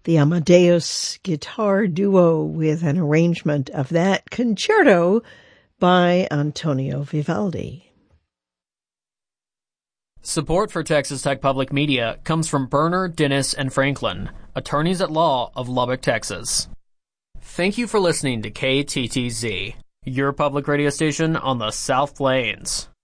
the Amadeus Guitar Duo with an arrangement of that concerto by Antonio Vivaldi. Support for Texas Tech Public Media comes from Berner, Dennis, and Franklin, attorneys at law of Lubbock, Texas. Thank you for listening to KTTZ, your public radio station on the South Plains.